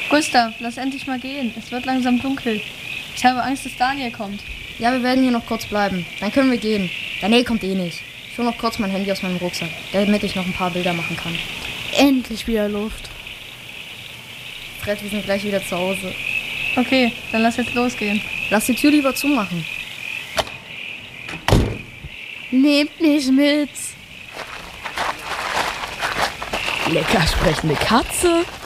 Gustav, lass endlich mal gehen. Es wird langsam dunkel. Ich habe Angst, dass Daniel kommt. Ja, wir werden hier noch kurz bleiben. Dann können wir gehen. Daniel kommt eh nicht. Ich hol noch kurz mein Handy aus meinem Rucksack, damit ich noch ein paar Bilder machen kann. Endlich wieder Luft. Fred, wir sind gleich wieder zu Hause. Okay, dann lass jetzt losgehen. Lass die Tür lieber zumachen. Nehmt mich mit. Lecker sprechende Katze.